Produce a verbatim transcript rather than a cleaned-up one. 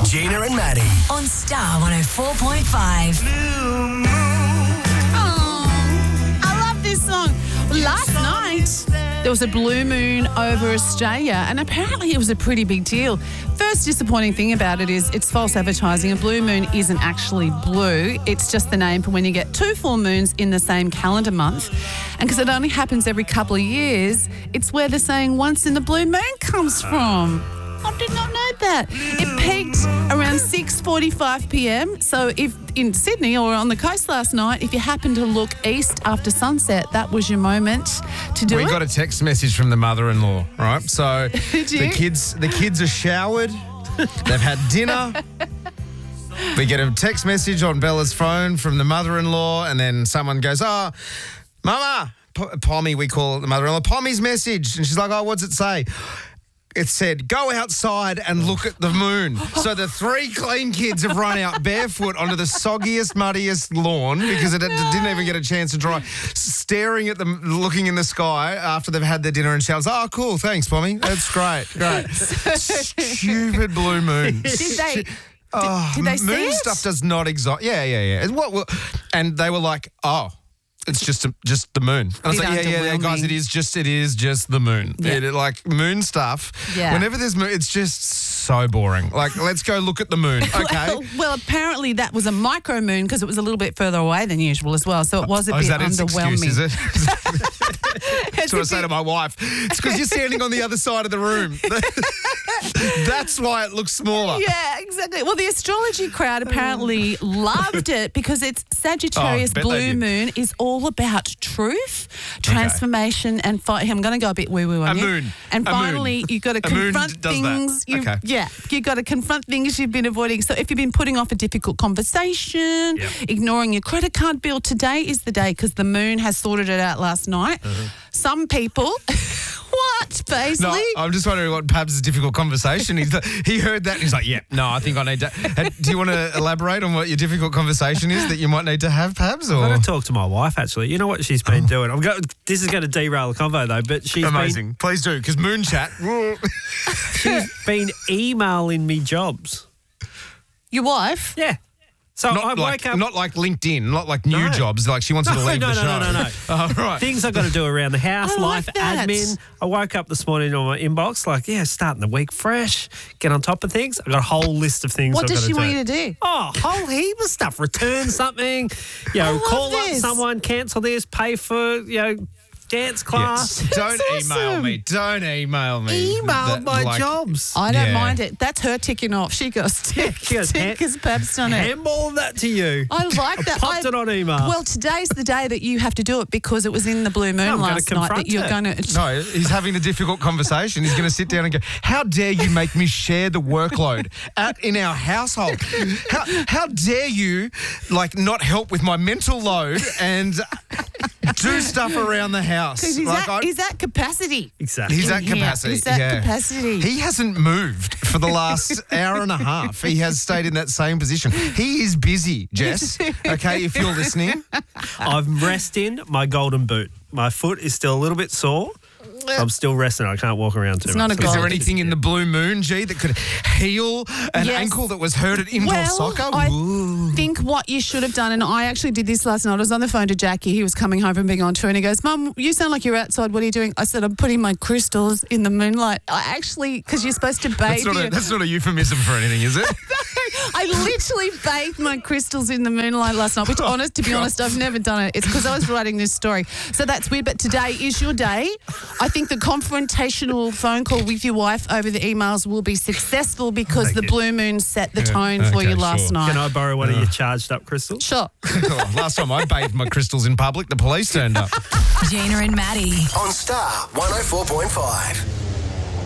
Gina and Maddie. On Star one oh four point five. Oh, I love this song. Last night, there was a blue moon over Australia, and apparently it was a pretty big deal. First disappointing thing about it is it's false advertising. A blue moon isn't actually blue. It's just the name for when you get two full moons in the same calendar month. And because it only happens every couple of years, it's where the saying once in the blue moon comes from. I did not know that. It peaked around six forty-five p.m. So if in Sydney or on the coast last night, if you happened to look east after sunset, that was your moment to do we it. We got a text message from the mother-in-law, right? So Did you? the kids the kids are showered. They've had dinner. We get a text message on Bella's phone from the mother-in-law, and then someone goes, oh, Mama, P- Pommy, we call it the mother-in-law, Pommy's message. And she's like, oh, what's it say? It said, go outside and look at the moon. So the three clean kids have run out barefoot onto the soggiest, muddiest lawn because it, it didn't even get a chance to dry, staring at them, looking in the sky after they've had their dinner and showers. Oh, cool. Thanks, Pommy. That's great. Great. Stupid blue moon. Did they? Oh, did they see moon it? stuff does not exist. Yeah, yeah, yeah. And, what, what, and they were like, oh. It's just a, just the moon. And I was Bit like, yeah, yeah, yeah, guys, underwhelming. it is just it is just the moon. Yeah. It, like moon stuff. Yeah. Whenever there's moon, it's just so boring. Like, let's go look at the moon. Okay. Well, well, apparently that was a micro moon because it was a little bit further away than usual as well. So it was a oh, is bit that its underwhelming. excuse, is it? That's what I It's say a to my wife. It's because you're standing on the other side of the room. That's why it looks smaller. Yeah, exactly. Well, the astrology crowd apparently loved it because it's Sagittarius Oh, bet they blue did. moon is all about truth, transformation, and fi- I'm going to go a bit woo woo on A you. moon. And A finally, moon. you've got to A moon confront does that. things. You, Okay. Yeah, you've got to confront things you've been avoiding. So if you've been putting off a difficult conversation, Yep. ignoring your credit card bill, today is the day because the moon has sorted it out last night. Uh-huh. Some people. What, Paisley? No, I'm just wondering what Pab's difficult conversation. He's, he heard that and he's like, yeah, no, I think I need to. Hey, do you want to elaborate on what your difficult conversation is that you might need to have, Pabs? Or? I'm going to talk to my wife, actually. You know what she's been doing? I'm go- This is going to derail the convo, though, but she's Amazing. Please do, because moon chat. been, she's been emailing me jobs. Your wife? Yeah. So I Not woke like, up... not like LinkedIn, not like new No. jobs. Like she wants you to No, leave no, the no, show. no, no, no. Oh, right. Things I've got to do around the house, I life like that. admin. I woke up this morning on my inbox like, yeah, starting the week fresh, get on top of things. I've got a whole list of things What I've does got she to want do. you to do? Oh, a whole heap of stuff. Return something, you know, love call this. up someone, cancel this, pay for, you know, dance class. Yes. Don't That's email awesome. me. Don't email me. Email That, my like, jobs. I don't Yeah. mind it. That's her ticking off. She goes tick, She goes, tick, hand- because Pab's done it. Handball that to you. I like that. Popped I- it on email. Well, today's the day that you have to do it because it was in the blue moon I'm gonna last night that confront you're it. going to... No, he's having a difficult conversation. He's going to sit down and go, how dare you make me share the workload at, in our household? How, how dare you, like, not help with my mental load and do stuff around the house? Because he's, Like, at, I- he's at capacity. Exactly. He's in at here. capacity. He's at yeah. capacity. He hasn't moved for the last hour and a half. He has stayed in that same position. He is busy, Jess. Okay, if you're listening. I'm resting my golden boot. My foot is still a little bit sore. I'm still resting. I can't walk around too It's much. not a So- Is gold. there anything in the blue moon, G, that could heal an Yes. ankle that was hurt at indoor Well, soccer? I Ooh. think what you should have done, and I actually did this last night. I was on the phone to Jackie. He was coming home from being on tour, and he goes, Mum, you sound like you're outside. What are you doing? I said, I'm putting my crystals in the moonlight. I actually, because you're supposed to bathe That's not, your- a, that's not a euphemism for anything, is it? I literally bathed my crystals in the moonlight last night, which, honest, to be honest, I've never done it. It's because I was writing this story. So that's weird. But today is your day. I think the confrontational phone call with your wife over the emails will be successful because Thank the you. blue moon set the tone for okay, you last sure. night. Can I borrow one of your charged up crystals? Sure. Oh, last time I bathed my crystals in public, the police turned up. Gina and Maddie. On Star one oh four point five.